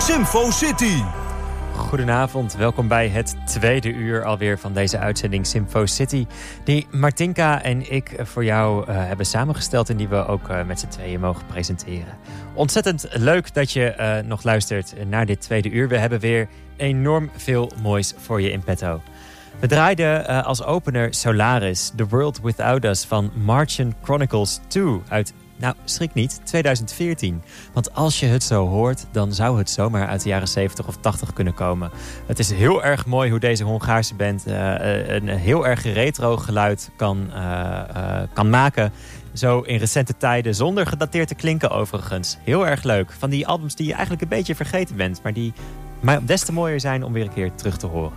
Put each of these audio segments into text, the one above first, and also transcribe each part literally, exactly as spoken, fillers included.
Symfo City. Goedenavond, welkom bij het tweede uur alweer van deze uitzending Symfo City. Die Martinka en ik voor jou uh, hebben samengesteld en die we ook uh, met z'n tweeën mogen presenteren. Ontzettend leuk dat je uh, nog luistert naar dit tweede uur. We hebben weer enorm veel moois voor je in petto. We draaiden uh, als opener Solaris, The World Without Us van Martian Chronicles twee uit, nou schrik niet, tweeduizend veertien. Want als je het zo hoort, dan zou het zomaar uit de jaren zeventig of tachtig kunnen komen. Het is heel erg mooi hoe deze Hongaarse band uh, een heel erg retro geluid kan, uh, uh, kan maken. Zo in recente tijden, zonder gedateerd te klinken overigens. Heel erg leuk. Van die albums die je eigenlijk een beetje vergeten bent, maar die maar des te mooier zijn om weer een keer terug te horen.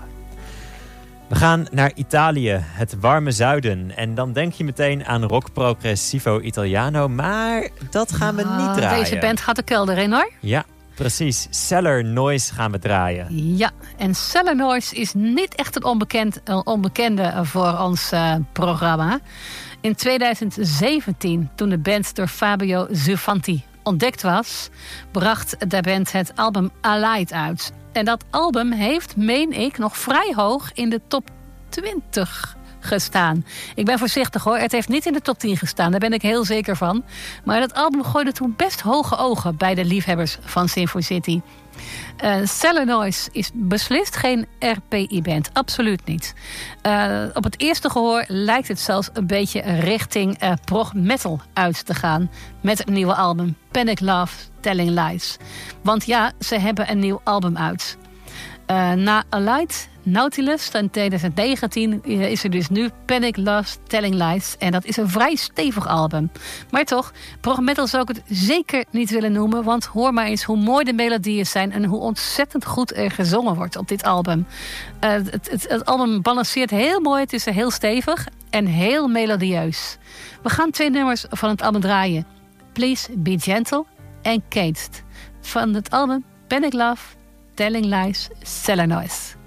We gaan naar Italië, het warme zuiden. En dan denk je meteen aan rock progressivo Italiano. Maar dat gaan we uh, niet draaien. Deze band gaat de kelder in, hoor. Ja, precies. Cellar Noise gaan we draaien. Ja, en Cellar Noise is niet echt een, onbekend, een onbekende voor ons uh, programma. In tweeduizend zeventien, toen de band door Fabio Zufanti ontdekt was, bracht de band het album Alight uit. En dat album heeft, meen ik, nog vrij hoog in de top twintig gestaan. Ik ben voorzichtig hoor, het heeft niet in de top tien gestaan, daar ben ik heel zeker van. Maar dat album gooide toen best hoge ogen bij de liefhebbers van Symfo City. Uh, Cellar Noise is beslist geen R P I-band, absoluut niet. Uh, op het eerste gehoor lijkt het zelfs een beetje richting uh, prog metal uit te gaan met het nieuwe album Panic Love Telling Lies. Want ja, ze hebben een nieuw album uit. Uh, na Alight, Nautilus in tweeduizend negentien is er dus nu Panic Love Telling Lies. En dat is een vrij stevig album. Maar toch, prog metal zou ik het zeker niet willen noemen. Want hoor maar eens hoe mooi de melodieën zijn en hoe ontzettend goed er gezongen wordt op dit album. Uh, het, het, het album balanceert heel mooi tussen heel stevig en heel melodieus. We gaan twee nummers van het album draaien. Please Be Gentle en Caged. Van het album Panic Love Telling Lies, Cellar Noise.